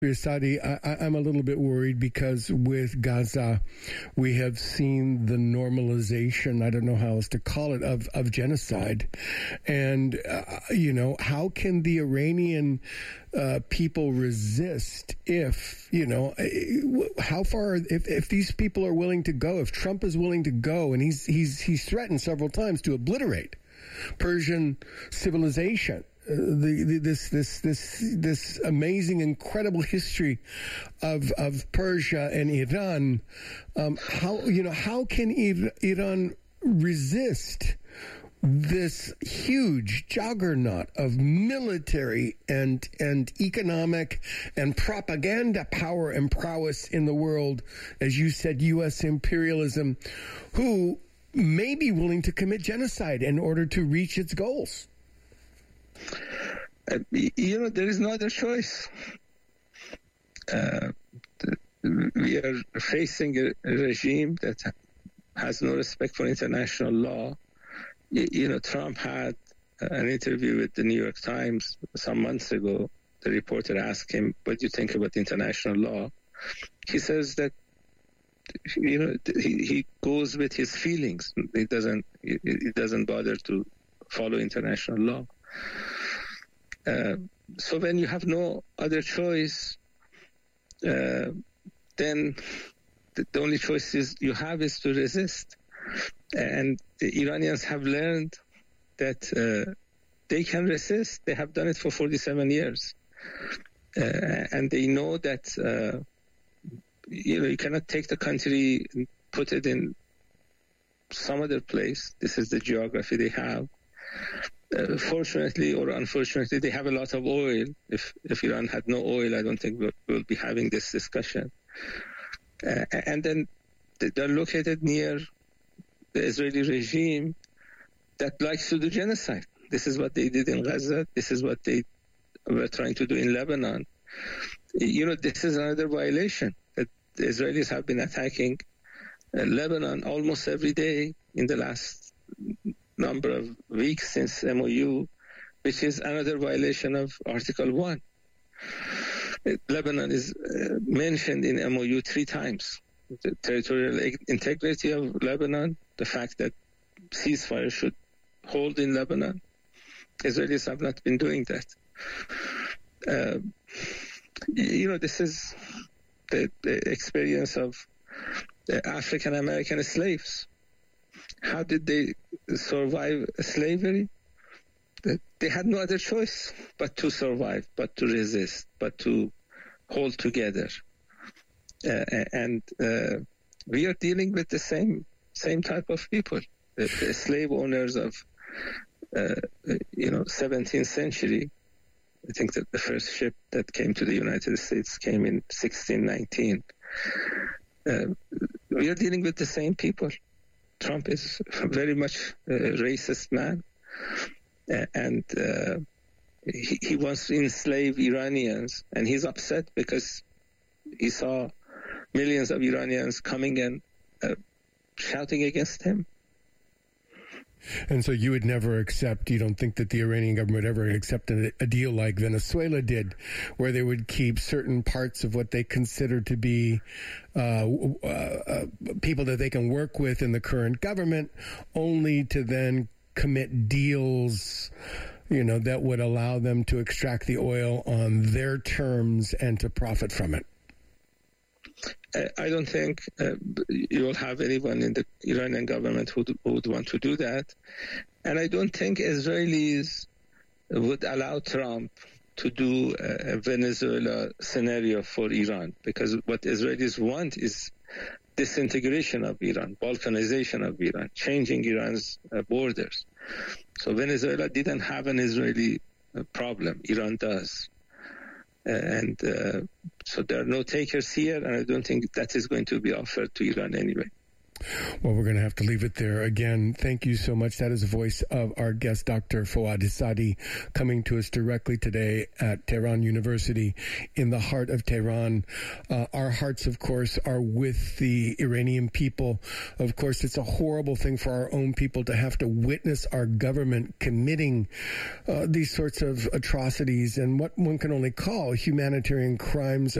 Sadi, I'm a little bit worried because with Gaza, we have seen the normalization, I don't know how else to call it, of genocide. And, how can the Iranian people resist if these people are willing to go, if Trump is willing to go, and he's threatened several times to obliterate Persian civilization. This amazing, incredible history of Persia and Iran. How can Iran resist this huge juggernaut of military and economic and propaganda power and prowess in the world, as you said, U.S. imperialism, who may be willing to commit genocide in order to reach its goals? There is no other choice. We are facing a regime that has no respect for international law. Trump had an interview with the New York Times some months ago. The reporter asked him, what do you think about international law? He says that, he goes with his feelings. He doesn't bother to follow international law. So when you have no other choice, then the only choice you have is to resist. And the Iranians have learned that they can resist. They have done it for 47 years. And they know that, you cannot take the country and put it in some other place. This is the geography they have. Fortunately or unfortunately, they have a lot of oil. If Iran had no oil, I don't think we'll be having this discussion. And then they're located near the Israeli regime that likes to do genocide. This is what they did in Gaza. This is what they were trying to do in Lebanon. This is another violation that the Israelis have been attacking Lebanon almost every day in the last number of weeks since MOU, which is another violation of Article 1. Lebanon is mentioned in MOU 3 times. The territorial integrity of Lebanon, the fact that ceasefire should hold in Lebanon. Israelis have not been doing that. This is the experience of the African American slaves. How did they survive slavery? They had no other choice but to survive, but to resist, but to hold together. And we are dealing with the same type of people, the slave owners of 17th century. I think that the first ship that came to the United States came in 1619. We are dealing with the same people. Trump is very much a racist man, and he wants to enslave Iranians, and he's upset because he saw millions of Iranians coming and shouting against him. And so you would never accept, you don't think that the Iranian government would ever accept a deal like Venezuela did, where they would keep certain parts of what they consider to be people that they can work with in the current government, only to then commit deals, that would allow them to extract the oil on their terms and to profit from it? I don't think you will have anyone in the Iranian government who would want to do that. And I don't think Israelis would allow Trump to do a Venezuela scenario for Iran, because what Israelis want is disintegration of Iran, balkanization of Iran, changing Iran's borders. So Venezuela didn't have an Israeli problem. Iran does. And so there are no takers here, and I don't think that is going to be offered to Iran anyway. Well, we're going to have to leave it there. Again, thank you so much. That is the voice of our guest, Dr. Fouad Essadi, coming to us directly today at Tehran University in the heart of Tehran. Our hearts, of course, are with the Iranian people. Of course, it's a horrible thing for our own people to have to witness our government committing these sorts of atrocities and what one can only call humanitarian crimes